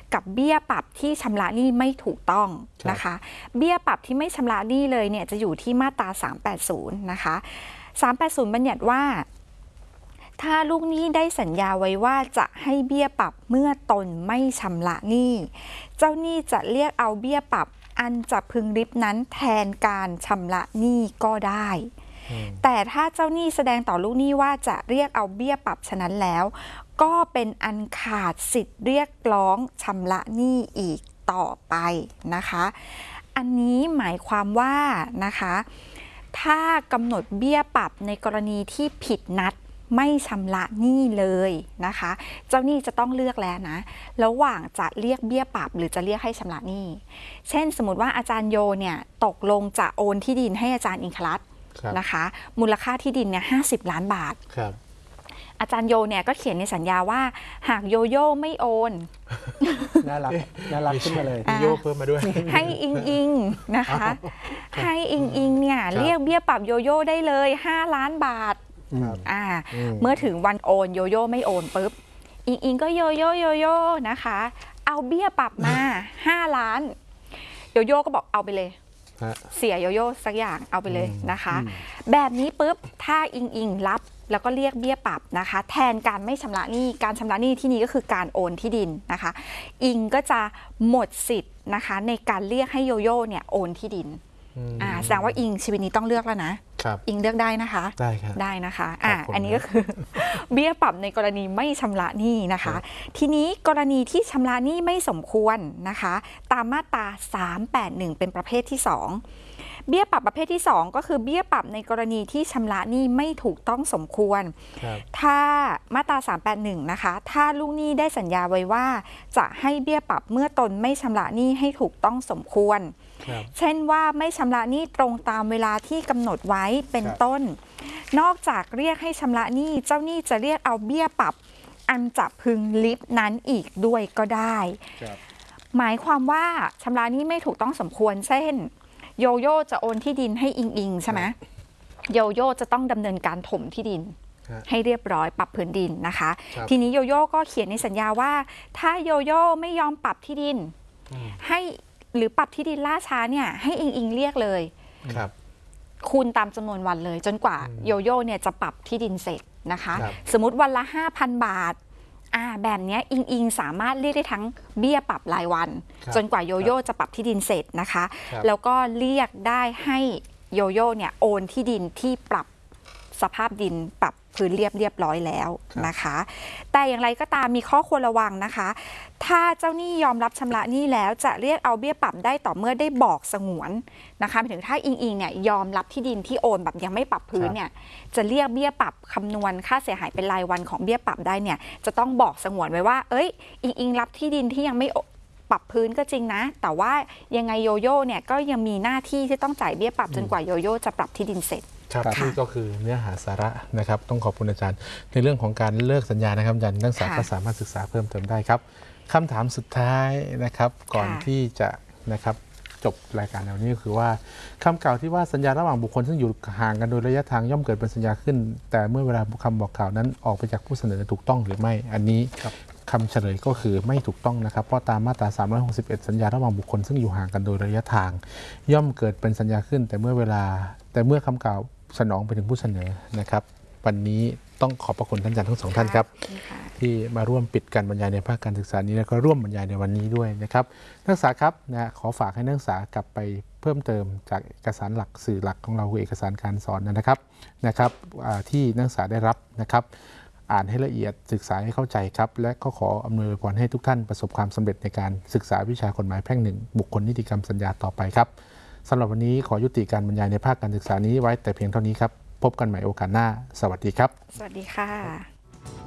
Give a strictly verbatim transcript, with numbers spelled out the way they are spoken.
กับเบี้ยปรับที่ชำระหนี้ไม่ถูกต้องนะคะเบี้ยปรับที่ไม่ชำระหนี้เลยเนี่ยจะอยู่ที่มาตราสามร้อยแปดสิบนะคะสามร้อยแปดสิบบัญญัติว่าถ้าลูกหนี้ได้สัญญาไว้ว่าจะให้เบี้ยปรับเมื่อตนไม่ชำระหนี้เจ้าหนี้จะเรียกเอาเบี้ยปรับอันจะพึงริบนั้นแทนการชำระหนี้ก็ได้แต่ถ้าเจ้าหนี้แสดงต่อลูกหนี้ว่าจะเรียกเอาเบี้ยปรับฉะนั้นแล้วก็เป็นอันขาดสิทธิ์เรียกร้องชำระหนี้อีกต่อไปนะคะอันนี้หมายความว่านะคะถ้ากำหนดเบี้ยปรับในกรณีที่ผิดนัดไม่ชำระหนี้เลยนะคะเจ้าหนี้จะต้องเลือกแล้วนะระหว่างจะเรียกเบี้ยปรับหรือจะเรียกให้ชำระหนี้เช่นสมมติว่าอาจารย์โยเนี่ยตกลงจะโอนที่ดินให้อาจารย์อิงคลัสนะคะมูลค่าที่ดินเนี่ยห้าสิบล้านบาทอาจารย์โยเนี่ยก็เขียนในสัญญาว่าหากโยโย่ไม่โอนน่ารักน่ารักขึ้นมาเลยโยเพิ่มมาด้วยให้อิงอิงนะคะให้อิงอิงเนี่ยเรียกเบี้ยปรับโยโย่ได้เลยห้าล้านบาทอ่าเมื่อถึงวันโอนโยโย่ไม่โอนปุ๊บอิงอิงก็โยโย่โยโย่นะคะเอาเบี้ยปรับมาห้าล้านโยโย่ก็บอกเอาไปเลยเสียโยโย่สักอย่างเอาไปเลยนะคะแบบนี้ปุ๊บถ้าอิงอิงรับแล้วก็เรียกเบี้ยปรับนะคะแทนการไม่ชำระหนี้การชำระหนี้ที่นี้ก็คือการโอนที่ดินนะคะอิงก็จะหมดสิทธิ์นะคะในการเรียกให้โยโย่เนี่ยโอนที่ดินอ่าแสดงว่าอิงชีวิตนี้ต้องเลือกแล้วนะอิงเลือกได้นะคะได้ครับได้นะคะอ่าอันนี้ก็คือเบี้ยปรับในกรณีไม่ชำระหนี้นะคะทีนี้กรณีที่ชำระหนี้ไม่สมควรนะคะตามมาตราสามร้อยแปดสิบเอ็ดเป็นประเภทที่สองเบี้ยปรับประเภทที่สองก็คือเบี้ยปรับในกรณีที่ชำระหนี้ไม่ถูกต้องสมควรถ้ามาตราสามร้อยแปดสิบเอ็ดนะคะถ้าลูกหนี้ได้สัญญาไว้ว่าจะให้เบี้ยปรับเมื่อตนไม่ชำระหนี้ให้ถูกต้องสมควรเช่นว่าไม่ชำระหนี้ตรงตามเวลาที่กำหนดไว้เป็นต้นนอกจากเรียกให้ชำระหนี้เจ้าหนี้จะเรียกเอาเบี้ยปรับอันจะพึงริบนั้นอีกด้วยก็ได้หมายความว่าชำระหนี้ไม่ถูกต้องสมควรเช่นโยโย่จะโอนที่ดินให้อิงอิงใช่ไหมโยโย่จะต้องดำเนินการถมที่ดินให้เรียบร้อยปรับพื้นดินนะคะทีนี้โยโย่ก็เขียนในสัญญาว่าถ้าโยโย่ไม่ยอมปรับที่ดินให้หรือปรับที่ดินล่าช้าเนี่ยให้อิงอิงเรียกเลยคูณตามจำนวนวันเลยจนกว่าโยโย่เนี่ยจะปรับที่ดินเสร็จนะคะสมมุติวันละ ห้าพัน บาทอ่าแบบนี้อิงอิงสามารถเรียกได้ทั้งเบี้ยปรับรายวันจนกว่าโยโย่จะปรับที่ดินเสร็จนะคะแล้วก็เรียกได้ให้โยโย่เนี่ยโอนที่ดินที่ปรับสภาพดินปรับพื้นเรียบเรียบร้อยแล้วนะคะแต่อย่างไรก็ตามมีข้อควรระวังนะคะถ้าเจ้าหนี้ยอมรับชำระหนี้แล้วจะเรียกเอาเบี้ยปรับได้ต่อเมื่อได้บอกสงวนนะคะหมายถึงถ้าอิงอิงเนี่ยยอมรับที่ดินที่โอนแบบยังไม่ปรับพื้นเนี่ยจะเรียกเบี้ยปรับคำนวณค่าเสียหายเป็นรายวันของเบี้ยปรับได้เนี่ยจะต้องบอกสงวนไว้ว่าเอ้ยอิงอิงรับที่ดินที่ยังไม่ปรับพื้นก็จริงนะแต่ว่ายังไงโยโย่เนี่ยก็ยังมีหน้าที่ที่ต้องจ่ายเบี้ยปรับจนกว่าโยโย่จะปรับที่ดินเสร็จครับนี่ก็คือเนื้อหาสาระนะครับต้องขอบคุณอาจารย์ในเรื่องของการเลิกสัญญานะครับอาจารย์นักศึกษาก็สามารถศึกษาเพิ่มเติมได้ครับคำถามสุดท้ายนะครับก่อนที่จะนะครับจบรายการในวันนี้ก็คือว่าคำกล่าวที่ว่าสัญญาระหว่างบุคคลซึ่งอยู่ห่างกันโดยระยะทางย่อมเกิดเป็นสัญญาขึ้นแต่เมื่อเวลาคำบอกกล่าวนั้นออกไปจากผู้เสนอถูกต้องหรือไม่อันนี้คำเฉลยก็คือไม่ถูกต้องนะครับเพราะตามมาตราสามร้อยหกสิบเอ็ดสัญญาระหว่างบุคคลซึ่งอยู่ห่างกันโดยระยะทางย่อมเกิดเป็นสัญญาขึ้นแต่เมื่อเวลาแต่เมื่อคำกล่าวสนองไปถึงผู้เสนอนะครับวันนี้ต้องขอบพระคุณท่านอาจารย์ทั้งสองท่านครับที่มาร่วมปิดการบรรยายในภาคการศึกษานี้แล้วก็ร่วมบรรยายในวันนี้ด้วยนะครับนักศึกษาครับนะขอฝากให้นักศึกษากลับไปเพิ่มเติมจากเอกสารหลักสื่อหลักของเราคือเอกสารการสอนนะครับนะครับที่นักศึกษาได้รับนะครับอ่านให้ละเอียดศึกษาให้เข้าใจครับและก็ขออำนวยพรให้ทุกท่านประสบความสำเร็จในการศึกษาวิชากฎหมายแพ่งหนึ่งบุคคลนิติกรรมสัญญาต่อไปครับสำหรับวันนี้ขอยุติการบรรยายในภาคการศึกษานี้ไว้แต่เพียงเท่านี้ครับพบกันใหม่โอกาสหน้าสวัสดีครับสวัสดีค่ะ